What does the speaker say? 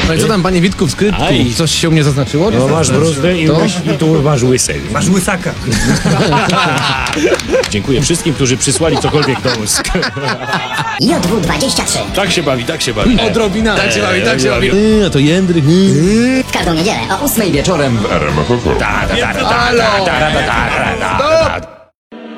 No i co tam, panie Witku, w skrytku? Aj. Coś się u mnie zaznaczyło? No masz bruzdę i tu masz łysę. Masz łysaka. Dziękuję wszystkim, którzy przysłali cokolwiek do łusk. JW23 Tak się bawi, tak się bawi. Odrobina. Tak się bawi, tak się bawi. A to Jędryk. w każdą niedzielę o 8 Wieczorem. Ta, ta, ta, ta, ta, ta, ta, ta, ta, ta, ta, ta, ta.